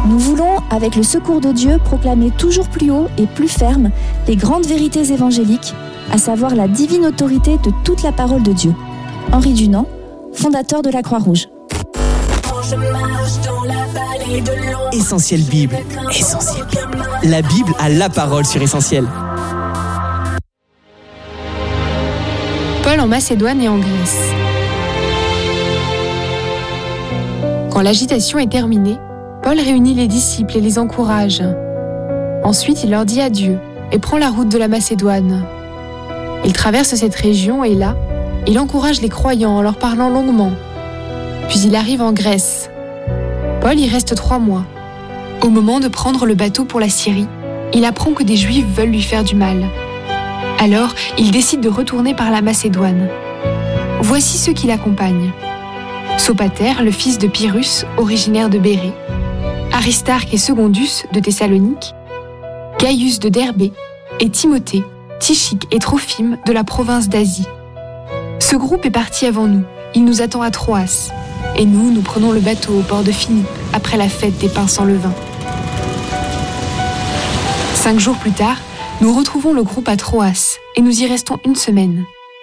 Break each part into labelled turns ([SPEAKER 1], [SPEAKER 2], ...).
[SPEAKER 1] Nous voulons, avec le secours de Dieu, proclamer toujours plus haut et plus ferme les grandes vérités évangéliques, à savoir la divine autorité de toute la parole de Dieu. Henri Dunant, fondateur de la Croix-Rouge.
[SPEAKER 2] Essentiel Bible. Essentiel Bible. La Bible a la parole sur Essentiel.
[SPEAKER 3] Paul en Macédoine et en Grèce. Quand l'agitation est terminée, Paul réunit les disciples et les encourage. Ensuite, il leur dit adieu et prend la route de la Macédoine. Il traverse cette région et là, il encourage les croyants en leur parlant longuement. Puis il arrive en Grèce. Paul y reste 3 mois. Au moment de prendre le bateau pour la Syrie, il apprend que des Juifs veulent lui faire du mal. Alors, il décide de retourner par la Macédoine. Voici ceux qui l'accompagnent. Sopater, le fils de Pyrrhus, originaire de Bérée, Aristarque et Secondus de Thessalonique, Gaius de Derbée et Timothée, Tychique et Trophime de la province d'Asie. Ce groupe est parti avant nous. Il nous attend à Troas. Et nous prenons le bateau au port de Philippe après la fête des pains sans levain. 5 jours plus tard, nous retrouvons le groupe à Troas et nous y restons 1 semaine.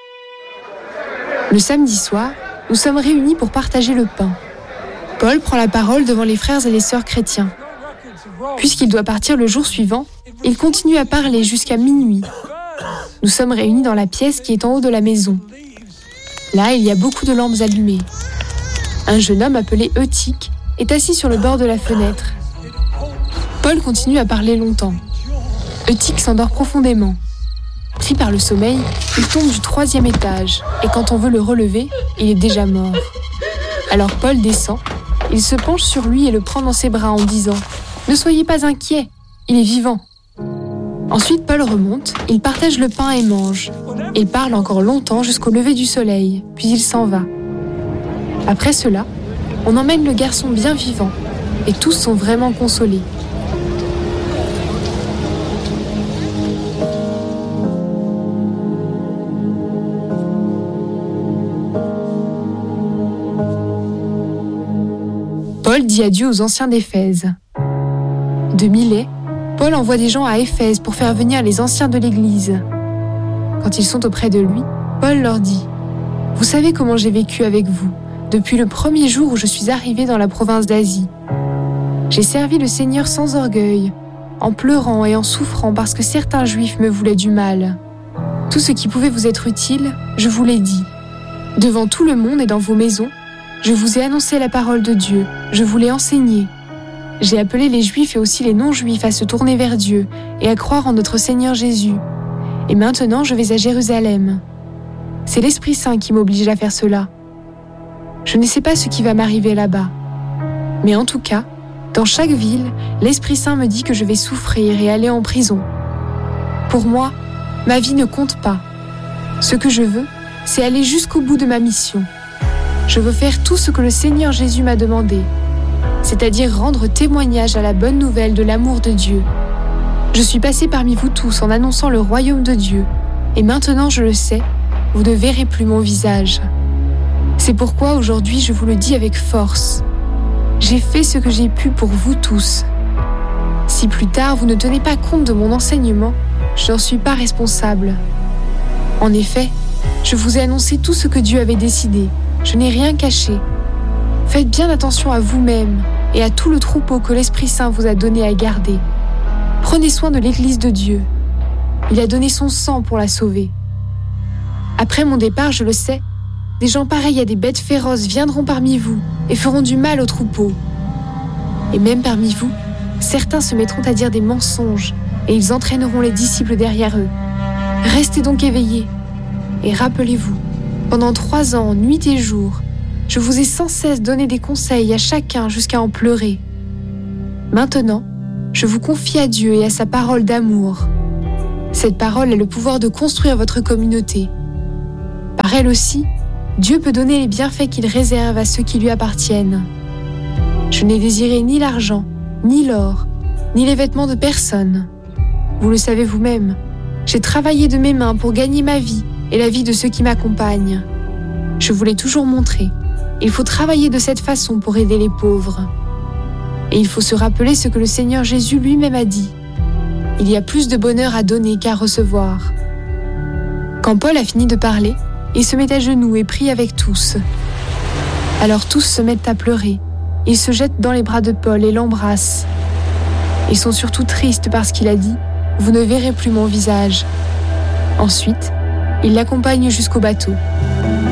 [SPEAKER 3] Le samedi soir, nous sommes réunis pour partager le pain. Paul prend la parole devant les frères et les sœurs chrétiens. Puisqu'il doit partir le jour suivant, il continue à parler jusqu'à minuit. Nous sommes réunis dans la pièce qui est en haut de la maison. Là, il y a beaucoup de lampes allumées. Un jeune homme appelé Eutyche est assis sur le bord de la fenêtre. Paul continue à parler longtemps. Eutyche s'endort profondément. Pris par le sommeil, il tombe du 3e étage et quand on veut le relever, il est déjà mort. Alors Paul descend, il se penche sur lui et le prend dans ses bras en disant « Ne soyez pas inquiets, il est vivant ». Ensuite Paul remonte, il partage le pain et mange. Il parle encore longtemps jusqu'au lever du soleil, puis il s'en va. Après cela, on emmène le garçon bien vivant et tous sont vraiment consolés. Paul dit adieu aux anciens d'Éphèse. De Milet, Paul envoie des gens à Éphèse pour faire venir les anciens de l'Église. Quand ils sont auprès de lui, Paul leur dit « Vous savez comment j'ai vécu avec vous, depuis le premier jour où je suis arrivé dans la province d'Asie. J'ai servi le Seigneur sans orgueil, en pleurant et en souffrant parce que certains Juifs me voulaient du mal. Tout ce qui pouvait vous être utile, je vous l'ai dit. Devant tout le monde et dans vos maisons, je vous ai annoncé la parole de Dieu, je vous l'ai enseignée. J'ai appelé les Juifs et aussi les non-Juifs à se tourner vers Dieu et à croire en notre Seigneur Jésus. Et maintenant, je vais à Jérusalem. C'est l'Esprit Saint qui m'oblige à faire cela. Je ne sais pas ce qui va m'arriver là-bas. Mais en tout cas, dans chaque ville, l'Esprit Saint me dit que je vais souffrir et aller en prison. Pour moi, ma vie ne compte pas. Ce que je veux, c'est aller jusqu'au bout de ma mission. Je veux faire tout ce que le Seigneur Jésus m'a demandé, c'est-à-dire rendre témoignage à la bonne nouvelle de l'amour de Dieu. Je suis passé parmi vous tous en annonçant le royaume de Dieu, et maintenant je le sais, vous ne verrez plus mon visage. C'est pourquoi aujourd'hui je vous le dis avec force. J'ai fait ce que j'ai pu pour vous tous. Si plus tard vous ne tenez pas compte de mon enseignement, je n'en suis pas responsable. En effet, je vous ai annoncé tout ce que Dieu avait décidé. Je n'ai rien caché. Faites bien attention à vous-même et à tout le troupeau que l'Esprit Saint vous a donné à garder. Prenez soin de l'Église de Dieu. Il a donné son sang pour la sauver. Après mon départ, je le sais, des gens pareils à des bêtes féroces viendront parmi vous et feront du mal au troupeau. Et même parmi vous, certains se mettront à dire des mensonges et ils entraîneront les disciples derrière eux. Restez donc éveillés et rappelez-vous, pendant 3 ans, nuit et jour, je vous ai sans cesse donné des conseils à chacun jusqu'à en pleurer. Maintenant, je vous confie à Dieu et à sa parole d'amour. Cette parole a le pouvoir de construire votre communauté. Par elle aussi, Dieu peut donner les bienfaits qu'il réserve à ceux qui lui appartiennent. Je n'ai désiré ni l'argent, ni l'or, ni les vêtements de personne. Vous le savez vous-même, j'ai travaillé de mes mains pour gagner ma vie et la vie de ceux qui m'accompagnent. Je vous l'ai toujours montré. Il faut travailler de cette façon pour aider les pauvres. Et il faut se rappeler ce que le Seigneur Jésus lui-même a dit. Il y a plus de bonheur à donner qu'à recevoir. Quand Paul a fini de parler, il se met à genoux et prie avec tous. Alors tous se mettent à pleurer. Ils se jettent dans les bras de Paul et l'embrassent. Ils sont surtout tristes parce qu'il a dit « Vous ne verrez plus mon visage ». Ensuite, ils l'accompagnent jusqu'au bateau.